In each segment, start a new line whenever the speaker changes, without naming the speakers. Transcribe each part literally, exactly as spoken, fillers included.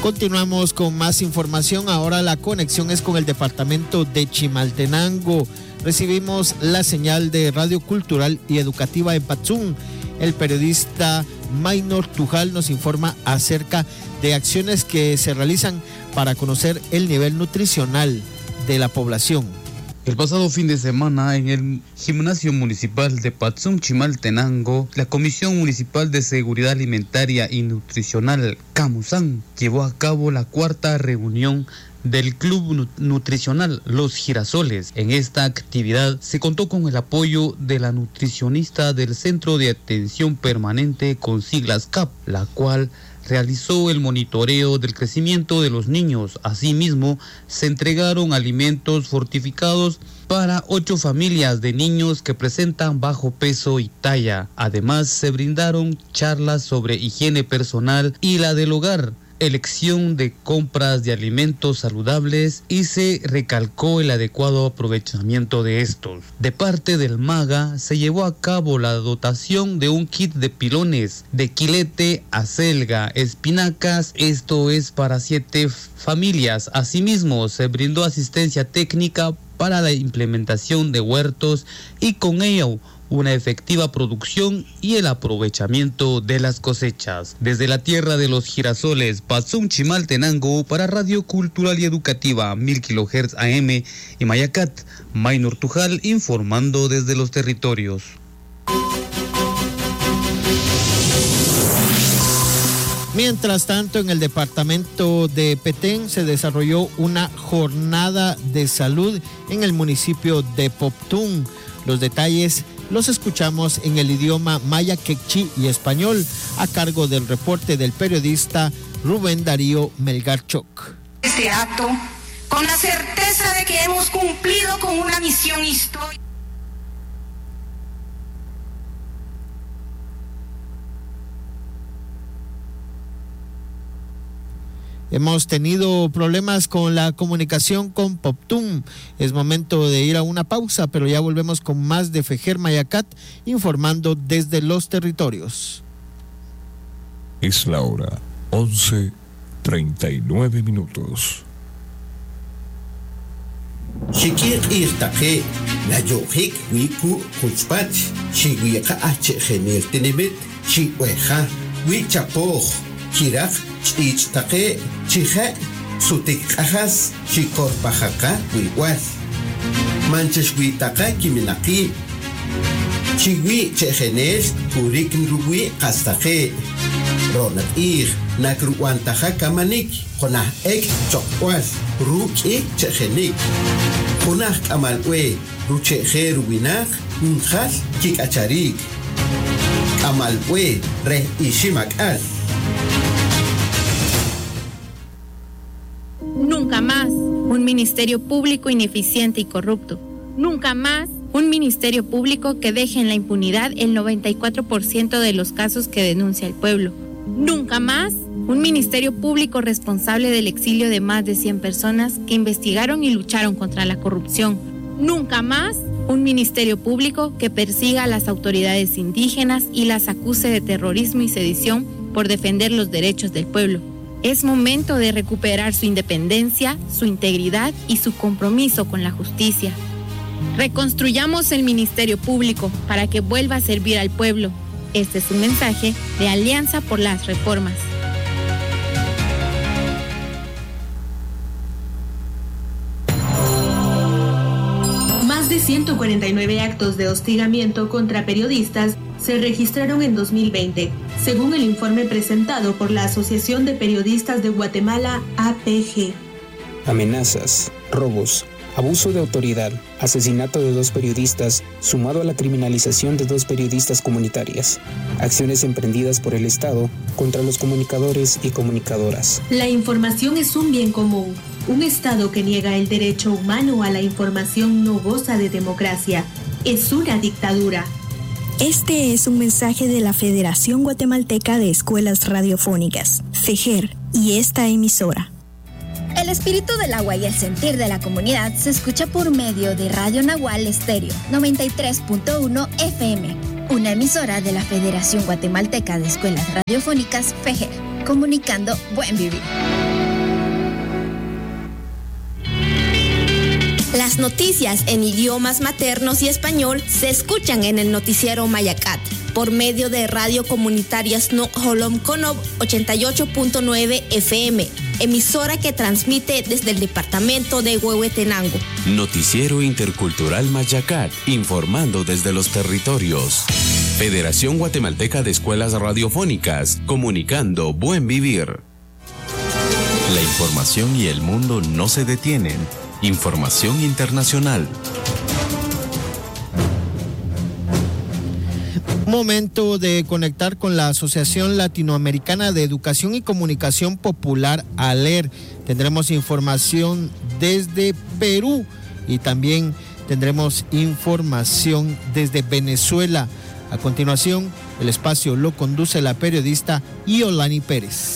Continuamos con más información. Ahora la conexión es con el departamento de Chimaltenango. Recibimos la señal de Radio Cultural y Educativa en Patzún. El periodista Maynor Tujal nos informa acerca de acciones que se realizan para conocer el nivel nutricional de la población.
El pasado fin de semana, en el Gimnasio Municipal de Patzún, Chimaltenango, la Comisión Municipal de Seguridad Alimentaria y Nutricional, Camusán, llevó a cabo la cuarta reunión del Club Nutricional Los Girasoles. En esta actividad se contó con el apoyo de la nutricionista del Centro de Atención Permanente, con siglas C A P, la cual realizó el monitoreo del crecimiento de los niños. Asimismo, se entregaron alimentos fortificados para ocho familias de niños que presentan bajo peso y talla. Además, se brindaron charlas sobre higiene personal y la del hogar, elección de compras de alimentos saludables, y se recalcó el adecuado aprovechamiento de estos. De parte del MAGA se llevó a cabo la dotación de un kit de pilones de quilete, acelga, espinacas, esto es para siete familias. Asimismo, se brindó asistencia técnica para la implementación de huertos y con ello una efectiva producción y el aprovechamiento de las cosechas. Desde la tierra de los girasoles, Patzún, Chimaltenango, para Radio Cultural y Educativa, mil kilohertz A M y Mayacat, Maynor Tujal informando desde los territorios.
Mientras tanto, en el departamento de Petén se desarrolló una jornada de salud en el municipio de Poptún. Los detalles los escuchamos en el idioma maya, quechí y español, a cargo del reporte del periodista Rubén Darío Melgarchuk.
Este acto, con la certeza de que hemos cumplido con una misión histórica.
Hemos tenido problemas con la comunicación con Poptún. Es momento de ir a una pausa, pero ya volvemos con más de Fejer Mayacat, informando desde los territorios.
Es la hora once treinta y nueve minutos.
Shikir irtaqe la yohik wiku huchpach shiwiqa ache genel tenemet shiweja wichapoj Chiraj, Chichtake, Chije, Sutikhajas, Chikorpajaca, Wiwal. Manches Witaka, Kiminaki. Chiwi, Chejenes, Kurikin Ruwi, Kastaje. Ronat Ir, Nakruantaja Kamanik, Jonah Ek, Chokwal, Ruki, Chejenik. Jonah Kamalwe, Ruchejer Winak, Unjas, Kikacharik. Kamalwe, Re Ishimakal.
Nunca más un ministerio público ineficiente y corrupto. Nunca más un ministerio público que deje en la impunidad el noventa y cuatro por ciento de los casos que denuncia el pueblo. Nunca más un ministerio público responsable del exilio de más de cien personas que investigaron y lucharon contra la corrupción. Nunca más un ministerio público que persiga a las autoridades indígenas y las acuse de terrorismo y sedición por defender los derechos del pueblo. Es momento de recuperar su independencia, su integridad y su compromiso con la justicia. Reconstruyamos el Ministerio Público para que vuelva a servir al pueblo. Este es un mensaje de Alianza por las Reformas.
Más de ciento cuarenta y nueve actos de hostigamiento contra periodistas se registraron en dos mil veinte, según el informe presentado por la Asociación de Periodistas de Guatemala, A P G.
Amenazas, robos, abuso de autoridad, asesinato de dos periodistas, sumado a la criminalización de dos periodistas comunitarias, acciones emprendidas por el Estado contra los comunicadores y comunicadoras.
La información es un bien común. Un Estado que niega el derecho humano a la información no goza de democracia. Es una dictadura.
Este es un mensaje de la Federación Guatemalteca de Escuelas Radiofónicas, FEGER, y esta emisora.
El espíritu del agua y el sentir de la comunidad se escucha por medio de Radio Nahual Estéreo noventa y tres punto uno F M, una emisora de la Federación Guatemalteca de Escuelas Radiofónicas, FEGER, comunicando buen vivir.
Las noticias en idiomas maternos y español se escuchan en el noticiero Mayacat por medio de Radio Comunitaria Snook Holom Konob ochenta y ocho punto nueve F M, emisora que transmite desde el departamento de Huehuetenango.
Noticiero Intercultural Mayacat, informando desde los territorios. Federación Guatemalteca de Escuelas Radiofónicas, comunicando buen vivir. La información y el mundo no se detienen. Información internacional.
Momento de conectar con la Asociación Latinoamericana de Educación y Comunicación Popular, ALER. Tendremos información desde Perú y también tendremos información desde Venezuela. A continuación, el espacio lo conduce la periodista Iolani Pérez.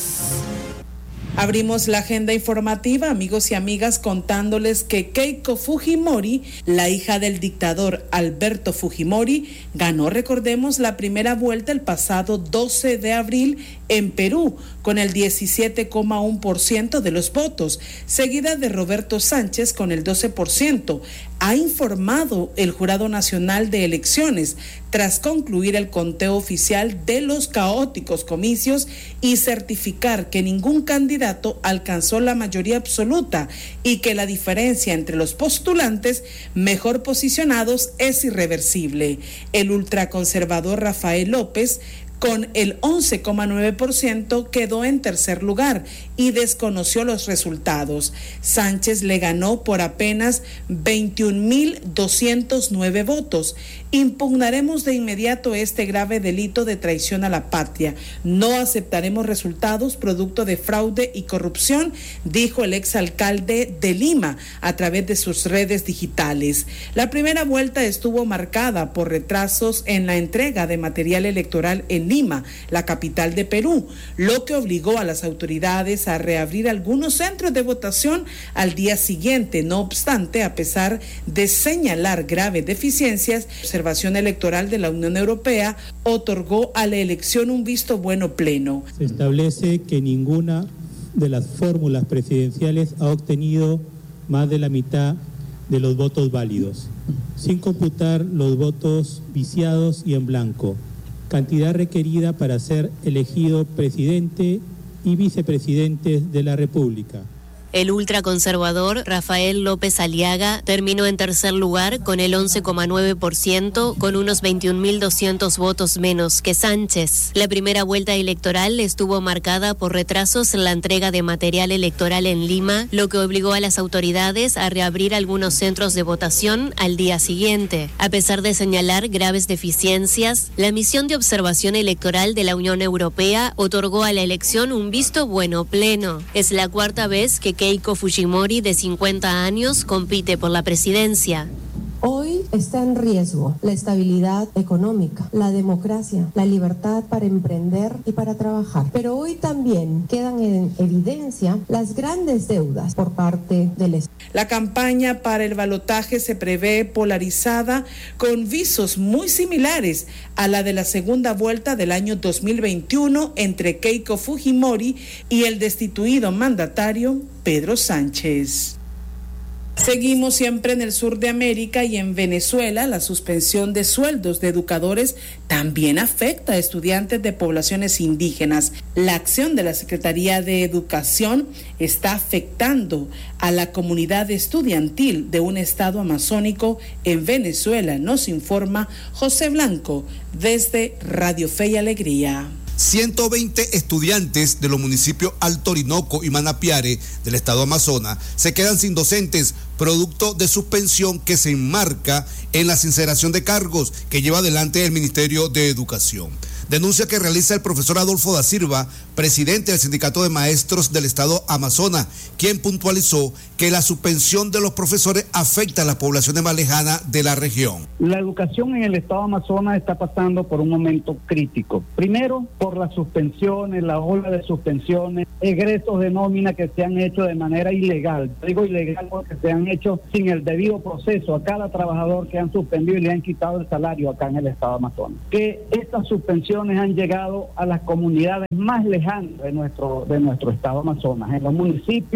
Abrimos la agenda informativa, amigos y amigas, contándoles que Keiko Fujimori, la hija del dictador Alberto Fujimori, ganó, recordemos, la primera vuelta el pasado doce de abril en Perú, con el diecisiete coma uno por ciento de los votos, seguida de Roberto Sánchez con el doce por ciento. Ha informado el Jurado Nacional de Elecciones tras concluir el conteo oficial de los caóticos comicios y certificar que ningún candidato alcanzó la mayoría absoluta y que la diferencia entre los postulantes mejor posicionados es irreversible. El ultraconservador Rafael López, con el once coma nueve por ciento, quedó en tercer lugar y desconoció los resultados. Sánchez le ganó por apenas veintiún mil doscientos nueve votos. Impugnaremos de inmediato este grave delito de traición a la patria. No aceptaremos resultados producto de fraude y corrupción, dijo el exalcalde de Lima a través de sus redes digitales. La primera vuelta estuvo marcada por retrasos en la entrega de material electoral en Lima, la capital de Perú, lo que obligó a las autoridades a reabrir algunos centros de votación al día siguiente. No obstante, a pesar de señalar graves deficiencias, la Observación Electoral de la Unión Europea otorgó a la elección un visto bueno pleno.
Se establece que ninguna de las fórmulas presidenciales ha obtenido más de la mitad de los votos válidos, sin computar los votos viciados y en blanco, cantidad requerida para ser elegido presidente y vicepresidentes de la República.
El ultraconservador Rafael López Aliaga terminó en tercer lugar con el once coma nueve por ciento, con unos veintiún mil doscientos votos menos que Sánchez. La primera vuelta electoral estuvo marcada por retrasos en la entrega de material electoral en Lima, lo que obligó a las autoridades a reabrir algunos centros de votación al día siguiente. A pesar de señalar graves deficiencias, la misión de observación electoral de la Unión Europea otorgó a la elección un visto bueno pleno. Es la cuarta vez que Keiko Fujimori, de cincuenta años, compite por la presidencia.
Hoy está en riesgo la estabilidad económica, la democracia, la libertad para emprender y para trabajar. Pero hoy también quedan en evidencia las grandes deudas por parte del Estado.
La campaña para el balotaje se prevé polarizada, con visos muy similares a la de la segunda vuelta del año dos mil veintiuno entre Keiko Fujimori y el destituido mandatario Pedro Sánchez. Seguimos siempre en el sur de América y en Venezuela. La suspensión de sueldos de educadores también afecta a estudiantes de poblaciones indígenas. La acción de la Secretaría de Educación está afectando a la comunidad estudiantil de un estado amazónico en Venezuela, nos informa José Blanco desde Radio Fe y Alegría.
ciento veinte estudiantes de los municipios Alto Orinoco y Manapiare del estado Amazonas se quedan sin docentes, producto de suspensión que se enmarca en la sinceración de cargos que lleva adelante el Ministerio de Educación. Denuncia que realiza el profesor Adolfo da Silva, presidente del Sindicato de Maestros del Estado Amazonas, quien puntualizó que la suspensión de los profesores afecta a las poblaciones más lejanas de la región.
La educación en el Estado Amazonas está pasando por un momento crítico. Primero, por las suspensiones, la ola de suspensiones, egresos de nómina que se han hecho de manera ilegal. Digo ilegal porque se han hecho sin el debido proceso a cada trabajador que han suspendido y le han quitado el salario acá en el Estado Amazonas. Que estas suspensiones han llegado a las comunidades más lejanas de nuestro, de nuestro estado Amazonas, en los municipios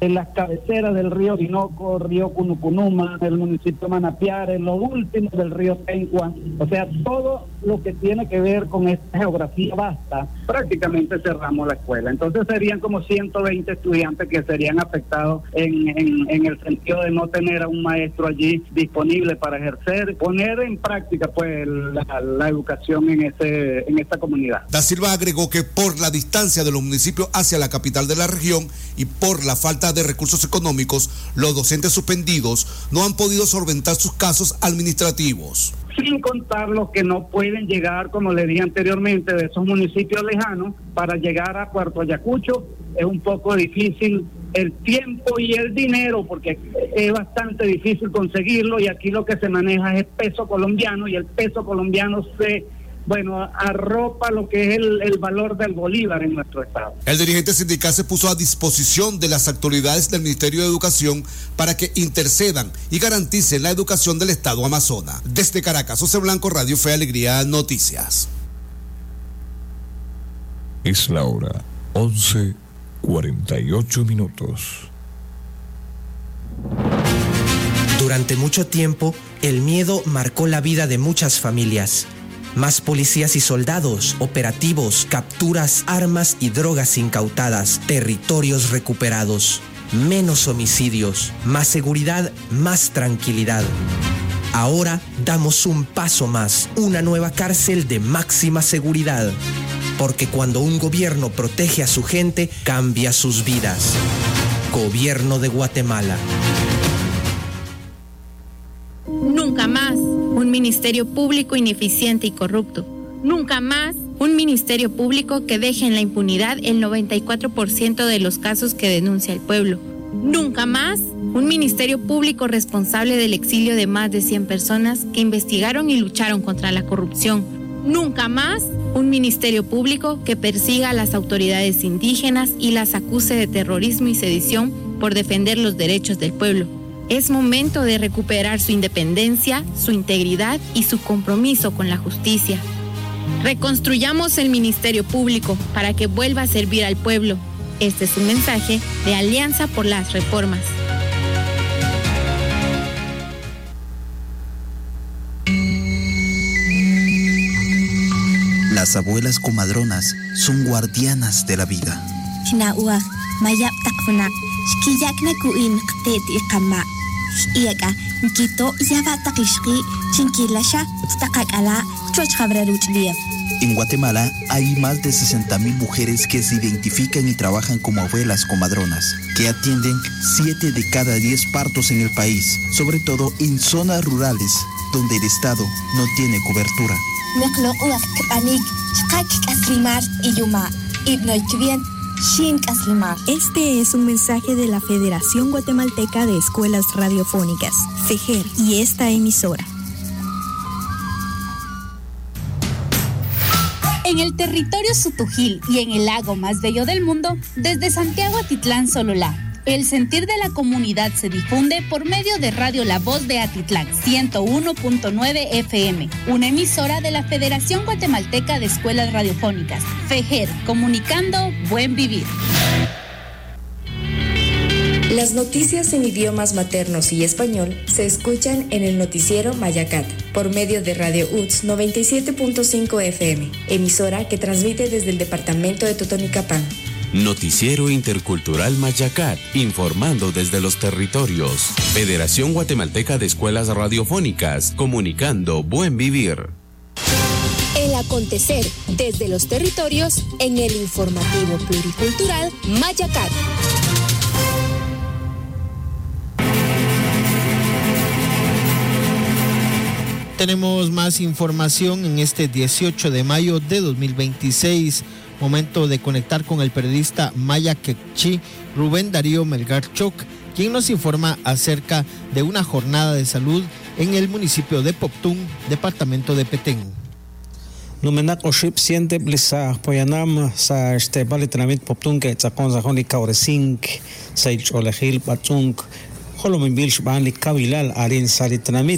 en las cabeceras del río Orinoco, río Cunucunuma, el municipio de Manapiare, lo último del río Pencua, o sea, todo lo que tiene que ver con esta geografía vasta, prácticamente cerramos la escuela. Entonces serían como ciento veinte estudiantes que serían afectados en, en, en el sentido de no tener a un maestro allí disponible para ejercer, poner en práctica pues la, la educación en ese en esta comunidad.
Da Silva agregó que por la distancia de los municipios hacia la capital de la región y por la falta de recursos económicos, los docentes suspendidos no han podido solventar sus casos administrativos.
Sin contar los que no pueden llegar, como le dije anteriormente, de esos municipios lejanos, para llegar a Puerto Ayacucho es un poco difícil el tiempo y el dinero, porque es bastante difícil conseguirlo, y aquí lo que se maneja es peso colombiano, y el peso colombiano se, bueno, arropa lo que es el, el valor del bolívar en nuestro estado.
El dirigente sindical se puso a disposición de las autoridades del Ministerio de Educación para que intercedan y garanticen la educación del estado Amazonas. Desde Caracas, José Blanco, Radio Fe Alegría Noticias.
Es la hora once cuarenta y ocho minutos.
Durante mucho tiempo, el miedo marcó la vida de muchas familias. Más policías y soldados, operativos, capturas, armas y drogas incautadas, territorios recuperados, menos homicidios, más seguridad, más tranquilidad. Ahora damos un paso más, una nueva cárcel de máxima seguridad. Porque cuando un gobierno protege a su gente, cambia sus vidas. Gobierno de Guatemala.
Nunca más un ministerio público ineficiente y corrupto. Nunca más un ministerio público que deje en la impunidad el noventa y cuatro por ciento de los casos que denuncia el pueblo. Nunca más un ministerio público responsable del exilio de más de cien personas que investigaron y lucharon contra la corrupción. Nunca más un ministerio público que persiga a las autoridades indígenas y las acuse de terrorismo y sedición por defender los derechos del pueblo. Es momento de recuperar su independencia, su integridad y su compromiso con la justicia. Reconstruyamos el Ministerio Público para que vuelva a servir al pueblo. Este es un mensaje de Alianza por las Reformas.
Las abuelas comadronas son guardianas de la vida. En Guatemala hay más de sesenta mil mujeres que se identifican y trabajan como abuelas comadronas, que atienden siete de cada diez partos en el país, sobre todo en zonas rurales donde el Estado no tiene cobertura.
Este es un mensaje de la Federación Guatemalteca de Escuelas Radiofónicas, FEJER, y esta emisora.
En el territorio Sutujil y en el lago más bello del mundo, desde Santiago Atitlán, Sololá, el sentir de la comunidad se difunde por medio de Radio La Voz de Atitlán, ciento uno punto nueve F M, una emisora de la Federación Guatemalteca de Escuelas Radiofónicas, FEJER, comunicando buen vivir.
Las noticias en idiomas maternos y español se escuchan en el noticiero Mayacat, por medio de Radio U T S noventa y siete punto cinco F M, emisora que transmite desde el departamento de Totonicapán.
Noticiero Intercultural Mayacat, informando desde los territorios. Federación Guatemalteca de Escuelas Radiofónicas, comunicando buen vivir.
El acontecer desde los territorios en el informativo pluricultural Mayacat.
Tenemos más información en este dieciocho de mayo de dos mil veintiséis. Momento de conectar con el periodista maya quechí Rubén Darío Melgar Choc, quien nos informa acerca de una jornada de salud en el municipio de Poptún, departamento de Petén.
Numenak oship siente blisa poyanam sa este balitramit Poptún que tsakon zahoni kauresink sa ich olehil patung holomimbil shbani kabilal arin salitramit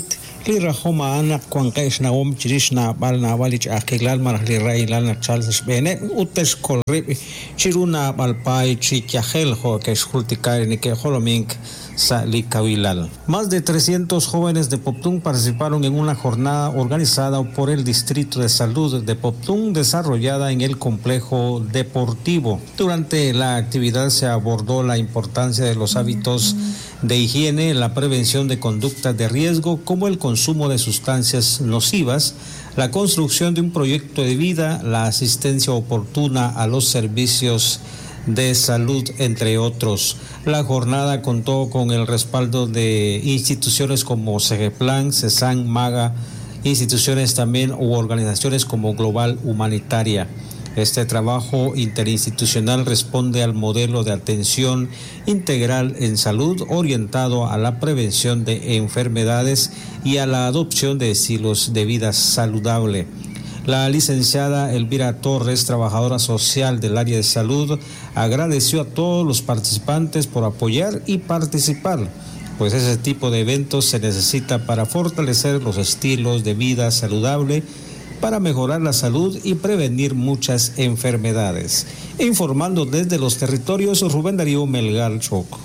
Lira homa anak kwan kais na om chirishna bal na walich akiglal marah lira ilal na Charles Bene utes kolrip chiruna balpai chikyahel ho que esculticar ni que holomink sa likawilal. Más de trescientos jóvenes de Poptún participaron en una jornada organizada por el Distrito de Salud de Poptún desarrollada en el complejo deportivo. Durante la actividad se abordó la importancia de los hábitos de higiene, la prevención de conductas de riesgo como el consumo de sustancias nocivas, la construcción de un proyecto de vida, la asistencia oportuna a los servicios de salud, entre otros. La jornada contó con el respaldo de instituciones como Segeplan, CESAN, MAGA, instituciones también u organizaciones como Global Humanitaria. Este trabajo interinstitucional responde al modelo de atención integral en salud orientado a la prevención de enfermedades y a la adopción de estilos de vida saludable. La licenciada Elvira Torres, trabajadora social del área de salud, agradeció a todos los participantes por apoyar y participar, pues ese tipo de eventos se necesita para fortalecer los estilos de vida saludable, para mejorar la salud y prevenir muchas enfermedades. Informando desde los territorios, Rubén Darío Melgar Choco.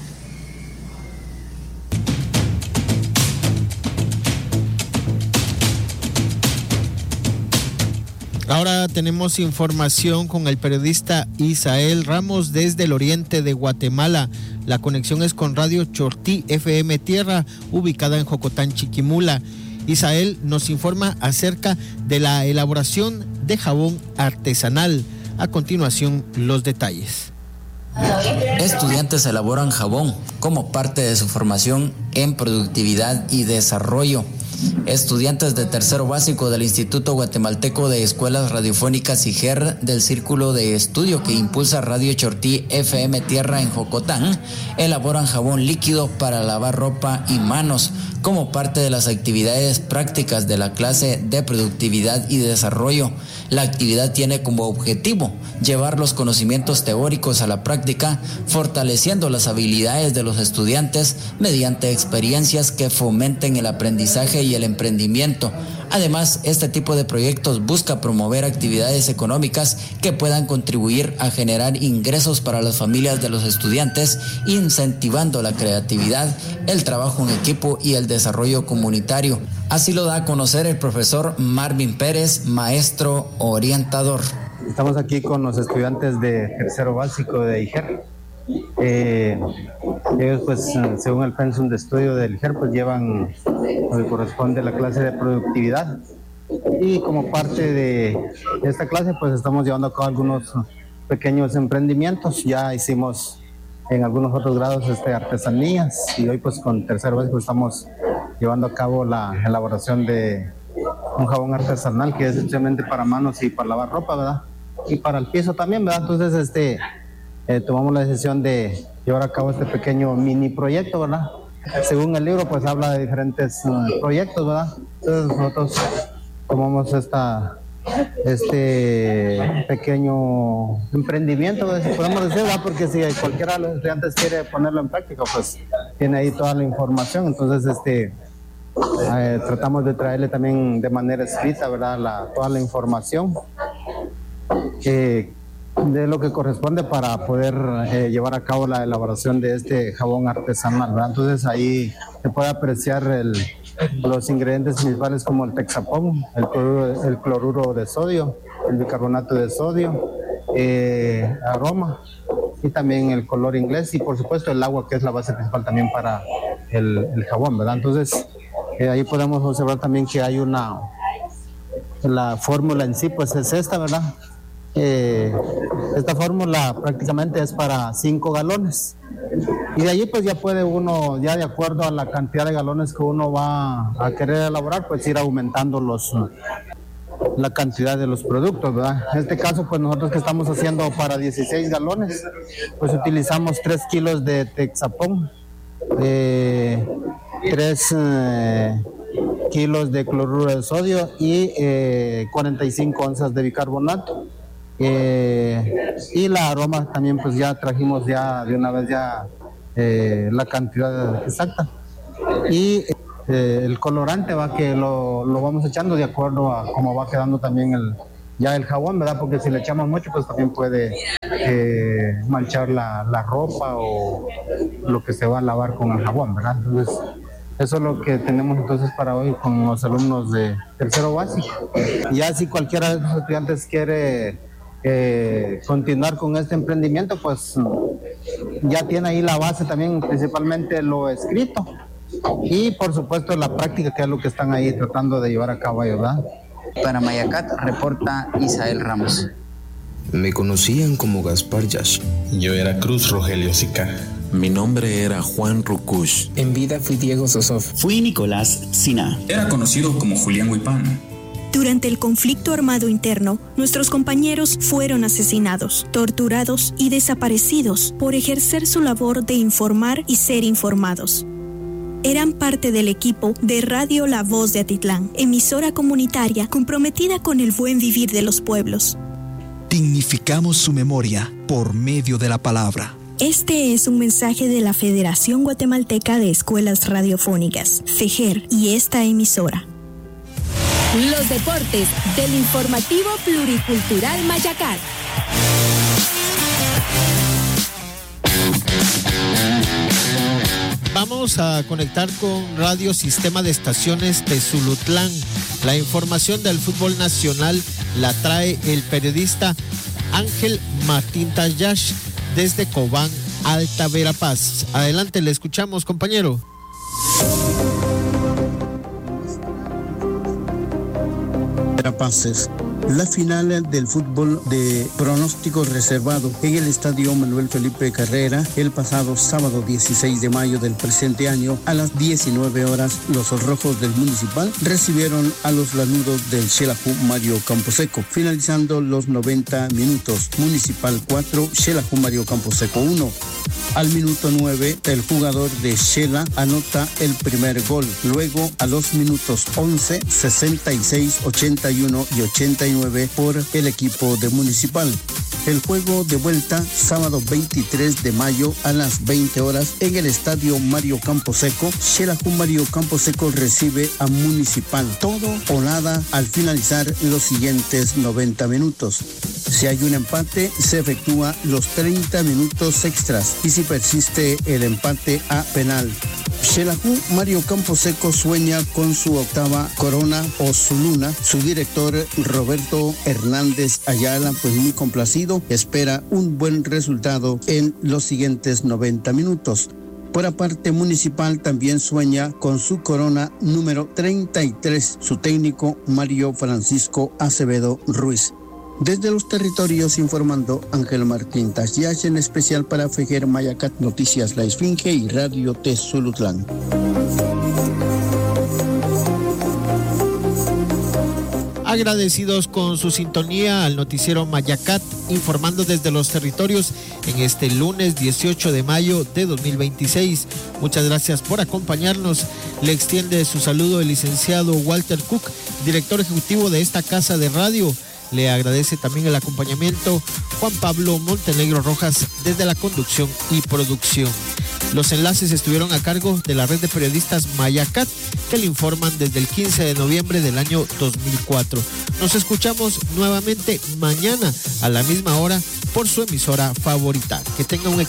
Ahora tenemos información con el periodista Isael Ramos desde el oriente de Guatemala. La conexión es con Radio Chortí F M Tierra, ubicada en Jocotán, Chiquimula. Isael nos informa acerca de la elaboración de jabón artesanal. A continuación, los detalles.
Estudiantes elaboran jabón como parte de su formación en productividad y desarrollo. Estudiantes de tercero básico del Instituto Guatemalteco de Escuelas Radiofónicas I G E R del Círculo de Estudio que impulsa Radio Chortí F M Tierra en Jocotán elaboran jabón líquido para lavar ropa y manos como parte de las actividades prácticas de la clase de productividad y desarrollo. La actividad tiene como objetivo llevar los conocimientos teóricos a la práctica, fortaleciendo las habilidades de los estudiantes mediante experiencias que fomenten el aprendizaje y el emprendimiento. Además, este tipo de proyectos busca promover actividades económicas que puedan contribuir a generar ingresos para las familias de los estudiantes, incentivando la creatividad, el trabajo en equipo y el desarrollo comunitario. Así lo da a conocer el profesor Marvin Pérez, maestro orientador.
Estamos aquí con los estudiantes de tercero básico de I G E R. Eh, ellos pues según el pensum de estudio del I G E R pues llevan lo que corresponde a la clase de productividad y como parte de esta clase pues estamos llevando a cabo algunos pequeños emprendimientos. Ya hicimos en algunos otros grados este, artesanías y hoy pues con tercero básico estamos llevando a cabo la elaboración de un jabón artesanal que es especialmente para manos y para lavar ropa, ¿verdad? Y para el piso también, ¿verdad? Entonces este Eh, tomamos la decisión de llevar a cabo este pequeño mini proyecto, ¿verdad? Según el libro, pues habla de diferentes uh, proyectos, ¿verdad? Entonces nosotros tomamos esta, este pequeño emprendimiento, si podemos decir, ¿verdad? Porque si cualquiera de los estudiantes quiere ponerlo en práctica, pues tiene ahí toda la información. Entonces, este, eh, tratamos de traerle también de manera escrita, ¿verdad? La, toda la información que de lo que corresponde para poder eh, llevar a cabo la elaboración de este jabón artesanal, ¿verdad? Entonces ahí se puede apreciar el, los ingredientes principales como el texapón, el cloruro, el cloruro de sodio, el bicarbonato de sodio, eh, aroma y también el color inglés y por supuesto el agua que es la base principal también para el, el jabón, ¿verdad? Entonces eh, ahí podemos observar también que hay una, la fórmula en sí pues es esta, ¿verdad? Eh, esta fórmula prácticamente es para cinco galones y de allí pues ya puede uno, ya de acuerdo a la cantidad de galones que uno va a querer elaborar, pues ir aumentando los, la cantidad de los productos, ¿verdad? En este caso pues nosotros que estamos haciendo para dieciséis galones, pues utilizamos tres kilos de texapón, eh, tres eh, kilos de cloruro de sodio y eh, cuarenta y cinco onzas de bicarbonato. Eh, y la aroma también pues ya trajimos ya de una vez ya eh, la cantidad exacta y eh, el colorante va que lo, lo vamos echando de acuerdo a cómo va quedando también el, ya el jabón, ¿verdad? Porque si le echamos mucho, pues también puede eh, manchar la, la ropa o lo que se va a lavar con el jabón, ¿verdad? Entonces, eso es lo que tenemos entonces para hoy con los alumnos de tercero básico. Ya si cualquiera de los estudiantes quiere eh, continuar con este emprendimiento, pues ya tiene ahí la base también, principalmente lo escrito y por supuesto la práctica, que es lo que están ahí tratando de llevar a cabo, ¿verdad?
Para Mayacat, reporta Isael Ramos.
Me conocían como Gaspar Yash.
Yo era Cruz Rogelio Sica.
Mi nombre era Juan Rucush.
En vida fui Diego Sosof.
Fui Nicolás Sina.
Era conocido como Julián Huipán.
Durante el conflicto armado interno, nuestros compañeros fueron asesinados, torturados y desaparecidos por ejercer su labor de informar y ser informados. Eran parte del equipo de Radio La Voz de Atitlán, emisora comunitaria comprometida con el buen vivir de los pueblos.
Dignificamos su memoria por medio de la palabra.
Este es un mensaje de la Federación Guatemalteca de Escuelas Radiofónicas, FEGER, y esta emisora.
Los deportes del informativo pluricultural Mayacat.
Vamos a conectar con Radio Sistema de Estaciones de Zulutlán. La información del fútbol nacional la trae el periodista Ángel Martín Tayash desde Cobán, Alta Verapaz. Adelante, le escuchamos, compañero.
Verapaces. La final del fútbol de pronóstico reservado en el Estadio Manuel Felipe Carrera el pasado sábado dieciséis de mayo del presente año a las diecinueve horas, los rojos del Municipal recibieron a los lanudos del Xelajú Mario Camposeco, finalizando los noventa minutos. Municipal cuatro, Xelajú Mario Camposeco uno. Al minuto nueve, el jugador de Xela anota el primer gol. Luego, a los minutos once, sesenta y seis, ochenta y uno y ochenta y nueve por el equipo de Municipal. El juego de vuelta, sábado veintitrés de mayo a las veinte horas en el Estadio Mario Camposeco. Xelajú Mario Camposeco recibe a Municipal. Todo o nada al finalizar los siguientes noventa minutos. Si hay un empate, se efectúa los treinta minutos extras y si persiste el empate a penal. Xelajú Mario Camposeco sueña con su octava corona o su luna. Su director Roberto Hernández Ayala, pues muy complacido, espera un buen resultado en los siguientes noventa minutos. Por aparte, Municipal también sueña con su corona número treinta y tres, su técnico Mario Francisco Acevedo Ruiz. Desde los territorios informando Ángel Martín Tayash, en especial para FEGER Mayacat, Noticias La Esfinge y Radio T Zulutlán.
Agradecidos con su sintonía al noticiero Mayacat, informando desde los territorios en este lunes dieciocho de mayo de dos mil veintiséis. Muchas gracias por acompañarnos. Le extiende su saludo el licenciado Walter Cook, director ejecutivo de esta casa de radio. Le agradece también el acompañamiento Juan Pablo Montenegro Rojas desde la conducción y producción. Los enlaces estuvieron a cargo de la red de periodistas Mayacat, que le informan desde el quince de noviembre del año dos mil cuatro. Nos escuchamos nuevamente mañana a la misma hora por su emisora favorita. Que tenga un excelente